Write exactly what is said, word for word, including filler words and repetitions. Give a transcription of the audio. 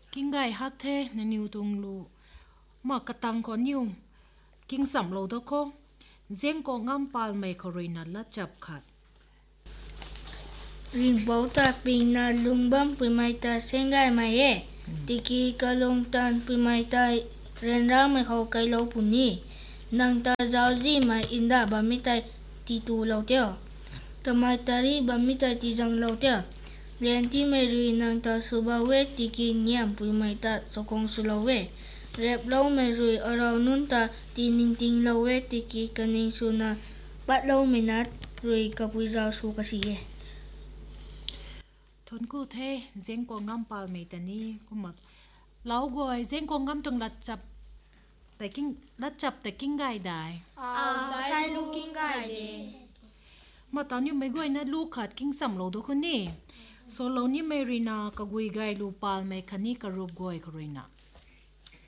กิงไก่ฮักเทนนิวตุงลูมากระตังก่อนนิวกิงสำโลดโคเจียงก็งำปาลไม่คอยนัดละจับขัดริงเบาตาปิงนาลุงบัมปุยไม่ตาเซงไก่ไม่เอติกีกะลงตันปุยไม่ตาเรนร่างไม่เขาไกลเราปุ่นนี่นางตาเจ้าจีไม่อินดาบามิตาตีตูเราเดียวทำไมตารีบามิตาตีจังเราเดียวเรียนที่ไม่รู้นางตาสุบาเวติกีเนียมปุยไม่ตาสกงสุลาเวเรียบเราไม่รู้อเรานุนตาตีนิงติงเราเวติกีกันนิงสุนาบัดเราไม่นัดรู้กับปุยเจ้าสุกสีเอทนกูเทเจียงก็งำปาลไม่แต่นี่ก็มาเล้ากวยเจียงก็งำตรงละจับแต่กิงละจับแต่กิงไก่ได้ใช่ลูกกิ้งไก่เดมาตอนนี้ไม่กวยนะลูกขัดกิงสำโลดคนนี่โซโลนี่ไม่รีนากะกวยไก่ลูปาลไม่คันนี่กะรูปกวยกรีนะ